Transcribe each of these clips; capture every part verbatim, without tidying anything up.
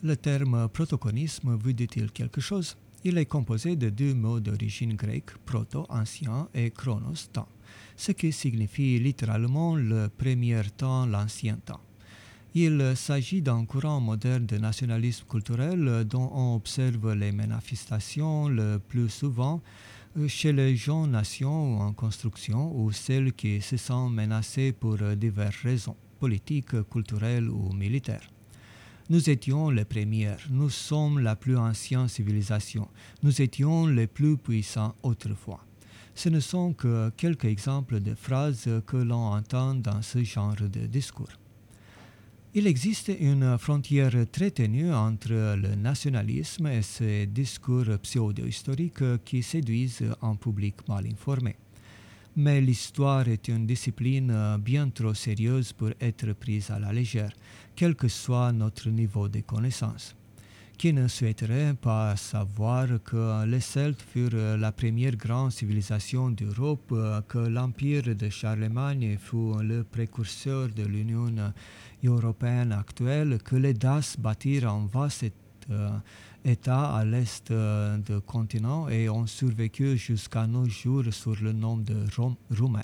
Le terme protoconisme veut dire quelque chose. Il est composé de deux mots d'origine grecque, proto, ancien, et chronos, temps, ce qui signifie littéralement le premier temps, l'ancien temps. Il s'agit d'un courant moderne de nationalisme culturel dont on observe les manifestations le plus souvent chez les jeunes nations en construction ou celles qui se sentent menacées pour diverses raisons, politiques, culturelles ou militaires. Nous étions les premières, nous sommes la plus ancienne civilisation, nous étions les plus puissants autrefois. Ce ne sont que quelques exemples de phrases que l'on entend dans ce genre de discours. Il existe une frontière très ténue entre le nationalisme et ces discours pseudo-historiques qui séduisent un public mal informé. Mais l'histoire est une discipline bien trop sérieuse pour être prise à la légère, quel que soit notre niveau de connaissance. Qui ne souhaiterait pas savoir que les Celtes furent la première grande civilisation d'Europe, que l'empire de Charlemagne fut le précurseur de l'Union européenne actuelle, que les Daces bâtirent un vaste euh, État à l'est euh, du continent et ont survécu jusqu'à nos jours sous le nom de Rom- Roumains.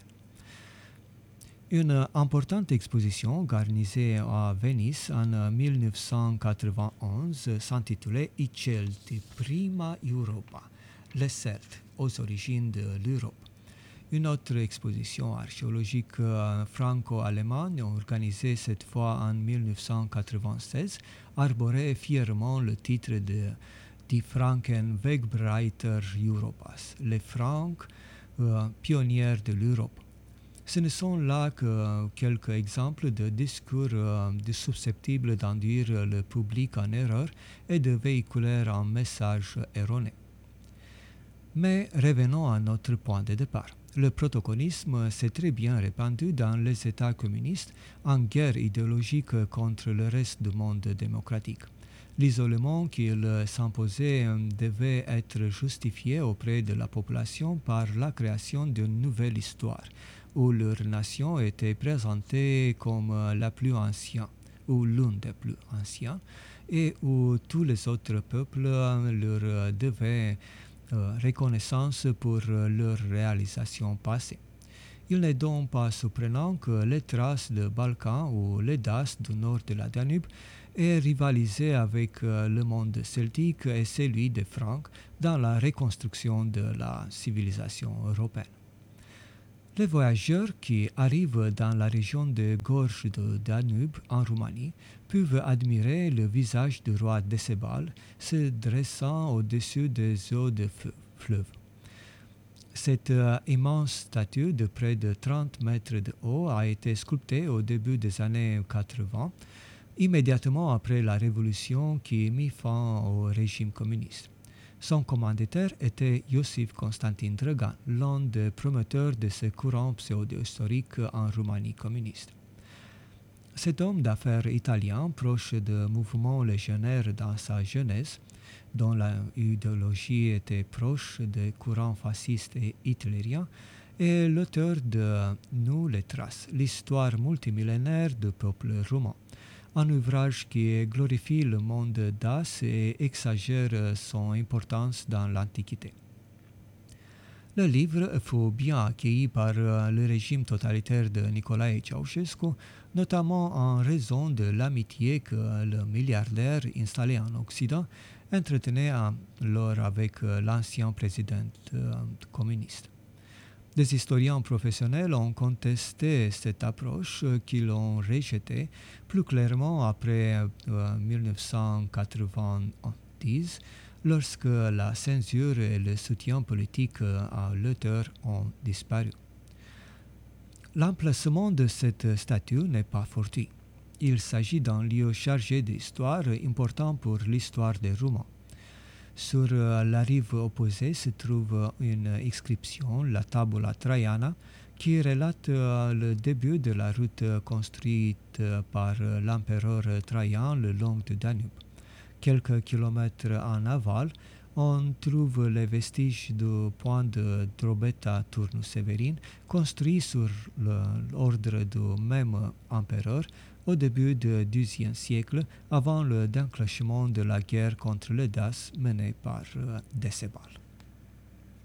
Une importante exposition organisée à Venise en mille neuf cent quatre-vingt-onze s'intitulait I Celti prima Europa, les Celtes aux origines de l'Europe. Une autre exposition archéologique euh, franco-allemande, organisée cette fois en mille neuf cent quatre-vingt-seize, arborait fièrement le titre de Die Franken Wegbreiter Europas, les Francs euh, pionniers de l'Europe. Ce ne sont là que quelques exemples de discours euh, susceptibles d'induire le public en erreur et de véhiculer un message erroné. Mais revenons à notre point de départ. Le protocolisme s'est très bien répandu dans les États communistes en guerre idéologique contre le reste du monde démocratique. L'isolement qu'il s'imposait devait être justifié auprès de la population par la création d'une nouvelle histoire, où leur nation était présentée comme la plus ancienne, ou l'une des plus anciennes, et où tous les autres peuples leur devaient euh, reconnaissance pour leur réalisation passée. Il n'est donc pas surprenant que les Thraces de Balkans ou les Daces du nord de la Danube aient rivalisé avec le monde celtique et celui des Francs dans la reconstruction de la civilisation européenne. Les voyageurs qui arrivent dans la région des gorges de Danube en Roumanie peuvent admirer le visage du roi Décébal se dressant au-dessus des eaux du fleuve. Cette euh, immense statue de près de trente mètres de haut a été sculptée au début des années quatre-vingts, immédiatement après la révolution qui mit fin au régime communiste. Son commanditaire était Iosif Constantin Dragan, l'un des promoteurs de ce courant pseudo-historique en Roumanie communiste. Cet homme d'affaires italien, proche du mouvement légionnaire dans sa jeunesse, dont l'idéologie était proche des courants fascistes et hitlériens, est l'auteur de Nous les Thraces, l'histoire multimillénaire du peuple roumain, un ouvrage qui glorifie le monde dace et exagère son importance dans l'Antiquité. Le livre fut bien accueilli par le régime totalitaire de Nicolae Ceausescu, notamment en raison de l'amitié que le milliardaire installé en Occident entretenait alors avec l'ancien président communiste. Des historiens professionnels ont contesté cette approche qu'ils ont rejetée plus clairement après euh, mille neuf cent quatre-vingt-dix, lorsque la censure et le soutien politique à l'auteur ont disparu. L'emplacement de cette statue n'est pas fortuit. Il s'agit d'un lieu chargé d'histoire important pour l'histoire des Roumains. Sur la rive opposée se trouve une inscription, la Tabula Traiana, qui relate le début de la route construite par l'empereur Trajan le long du Danube. Quelques kilomètres en aval, on trouve les vestiges du point de Drobeta Turnus Severin, construit sur l'ordre du même empereur au début du douzième siècle, avant le déclenchement de la guerre contre le Dace menée par euh, Décébal.